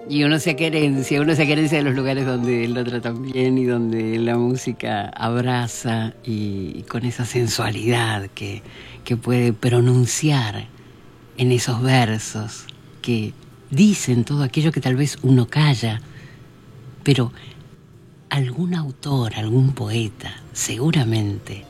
Y uno se querencia de los lugares donde el otro también y donde la música abraza y con esa sensualidad que puede pronunciar en esos versos que dicen todo aquello que tal vez uno calla, pero algún autor, algún poeta, seguramente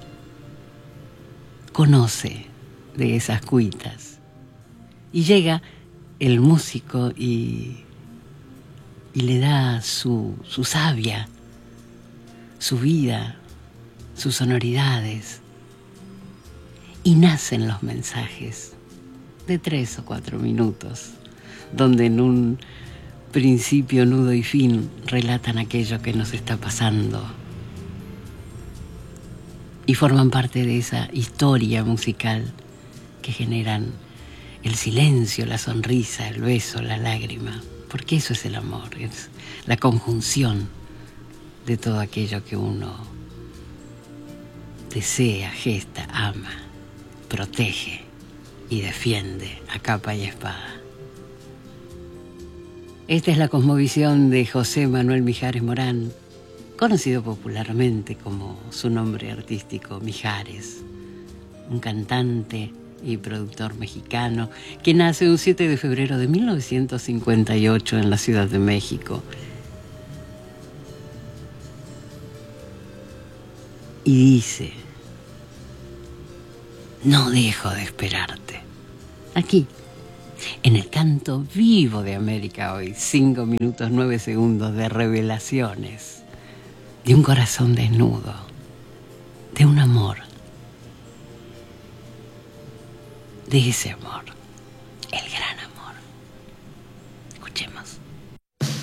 conoce de esas cuitas. Y llega el músico y le da su savia, su vida, sus sonoridades. Y nacen los mensajes de 3 o 4 minutos, donde en un principio, nudo y fin relatan aquello que nos está pasando. Y forman parte de esa historia musical que generan el silencio, la sonrisa, el beso, la lágrima. Porque eso es el amor, es la conjunción de todo aquello que uno desea, gesta, ama, protege y defiende a capa y espada. Esta es la cosmovisión de José Manuel Mijares Morán, conocido popularmente como su nombre artístico, Mijares, un cantante y productor mexicano que nace un 7 de febrero de 1958 en la Ciudad de México. Y dice: no dejo de esperarte. Aquí, en el canto vivo de América Hoy, 5 minutos 9 segundos de revelaciones, de un corazón desnudo, de un amor, de ese amor, el gran.